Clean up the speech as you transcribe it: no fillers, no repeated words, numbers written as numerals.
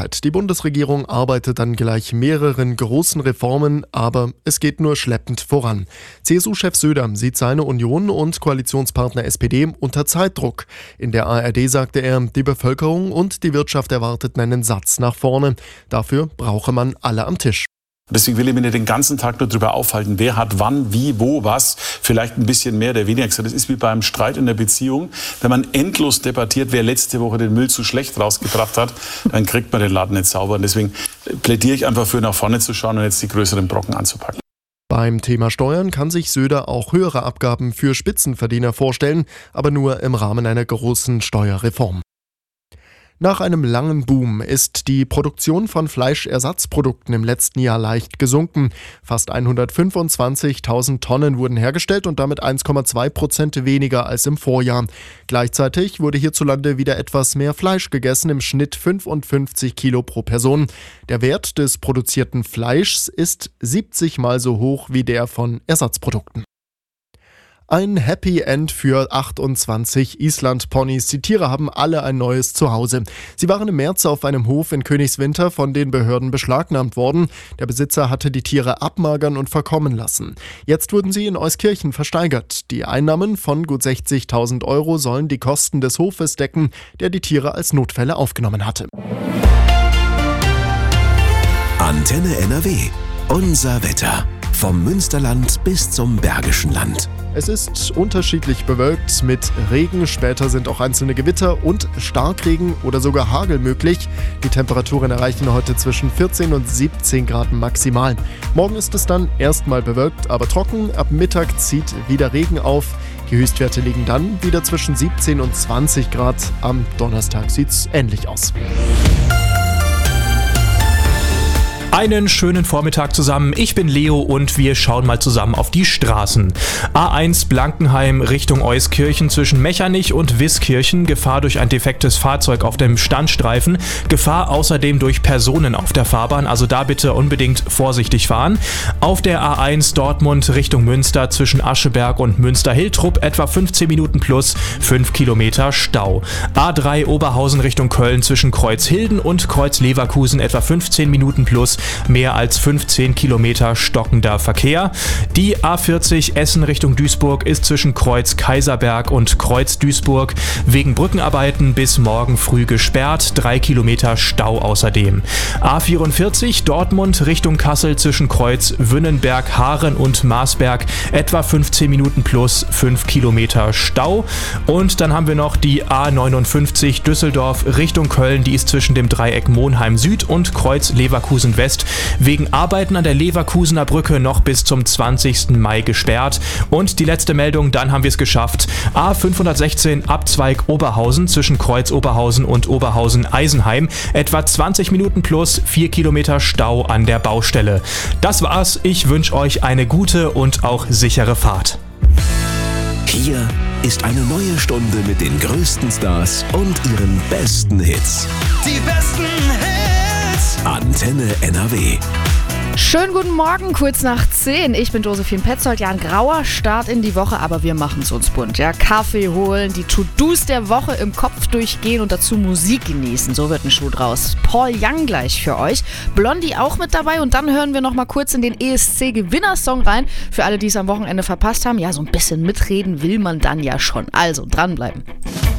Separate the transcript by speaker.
Speaker 1: Sicherheit. Die Bundesregierung arbeitet an gleich mehreren großen Reformen, aber es geht nur schleppend voran. CSU-Chef Söder sieht seine Union und Koalitionspartner SPD unter Zeitdruck. In der ARD sagte er, die Bevölkerung und die Wirtschaft erwarteten einen Satz nach vorne. Dafür brauche man alle am Tisch.
Speaker 2: Deswegen will ich mich nicht den ganzen Tag nur darüber aufhalten, wer hat wann, wie, wo, was, vielleicht ein bisschen mehr oder weniger gesagt. Das ist wie beim Streit in der Beziehung. Wenn man endlos debattiert, wer letzte Woche den Müll zu schlecht rausgebracht hat, dann kriegt man den Laden nicht sauber. Und deswegen plädiere ich einfach für, nach vorne zu schauen und jetzt die größeren Brocken anzupacken.
Speaker 1: Beim Thema Steuern kann sich Söder auch höhere Abgaben für Spitzenverdiener vorstellen, aber nur im Rahmen einer großen Steuerreform. Nach einem langen Boom ist die Produktion von Fleischersatzprodukten im letzten Jahr leicht gesunken. Fast 125.000 Tonnen wurden hergestellt und damit 1,2% weniger als im Vorjahr. Gleichzeitig wurde hierzulande wieder etwas mehr Fleisch gegessen, im Schnitt 55 Kilo pro Person. Der Wert des produzierten Fleischs ist 70 Mal so hoch wie der von Ersatzprodukten. Ein Happy End für 28 Island-Ponys. Die Tiere haben alle ein neues Zuhause. Sie waren im März auf einem Hof in Königswinter von den Behörden beschlagnahmt worden. Der Besitzer hatte die Tiere abmagern und verkommen lassen. Jetzt wurden sie in Euskirchen versteigert. Die Einnahmen von gut 60.000 Euro sollen die Kosten des Hofes decken, der die Tiere als Notfälle aufgenommen hatte.
Speaker 3: Antenne NRW. Unser Wetter. Vom Münsterland bis zum Bergischen Land.
Speaker 1: Es ist unterschiedlich bewölkt mit Regen, später sind auch einzelne Gewitter und Starkregen oder sogar Hagel möglich. Die Temperaturen erreichen heute zwischen 14 und 17 Grad maximal. Morgen ist es dann erstmal bewölkt, aber trocken. Ab Mittag zieht wieder Regen auf. Die Höchstwerte liegen dann wieder zwischen 17 und 20 Grad. Am Donnerstag sieht's ähnlich aus.
Speaker 4: Einen schönen Vormittag zusammen. Ich bin Leo und wir schauen mal zusammen auf die Straßen. A1 Blankenheim Richtung Euskirchen zwischen Mechernich und Wiskirchen. Gefahr durch ein defektes Fahrzeug auf dem Standstreifen. Gefahr außerdem durch Personen auf der Fahrbahn. Also da bitte unbedingt vorsichtig fahren. Auf der A1 Dortmund Richtung Münster zwischen Ascheberg und Münster-Hiltrup etwa 15 Minuten plus 5 Kilometer Stau. A3 Oberhausen Richtung Köln zwischen Kreuzhilden und Kreuz-Leverkusen etwa 15 Minuten plus mehr als 15 Kilometer stockender Verkehr. Die A40 Essen Richtung Duisburg ist zwischen Kreuz Kaiserberg und Kreuz Duisburg wegen Brückenarbeiten bis morgen früh gesperrt. 3 Kilometer Stau außerdem. A44 Dortmund Richtung Kassel zwischen Kreuz Wünnenberg, Haaren und Marsberg etwa 15 Minuten plus 5 Kilometer Stau. Und dann haben wir noch die A59 Düsseldorf Richtung Köln. Die ist zwischen dem Dreieck Monheim Süd und Kreuz Leverkusen West wegen Arbeiten an der Leverkusener Brücke noch bis zum 20. Mai gesperrt. Und die letzte Meldung, dann haben wir es geschafft. A516 Abzweig Oberhausen zwischen Kreuz Oberhausen und Oberhausen-Eisenheim. Etwa 20 Minuten plus 4 Kilometer Stau an der Baustelle. Das war's. Ich wünsche euch eine gute und auch sichere Fahrt.
Speaker 3: Hier ist eine neue Stunde mit den größten Stars und ihren besten Hits.
Speaker 5: Die besten Hits.
Speaker 3: Antenne NRW.
Speaker 6: Schönen guten Morgen, kurz nach 10. Ich bin Josephine Petzold. Ja, ein grauer Start in die Woche, aber wir machen es uns bunt. Ja, Kaffee holen, die To-Dos der Woche im Kopf durchgehen und dazu Musik genießen. So wird ein Schuh draus. Paul Young gleich für euch. Blondie auch mit dabei und dann hören wir noch mal kurz in den ESC-Gewinnersong rein. Für alle, die es am Wochenende verpasst haben. Ja, so ein bisschen mitreden will man dann ja schon. Also, dranbleiben.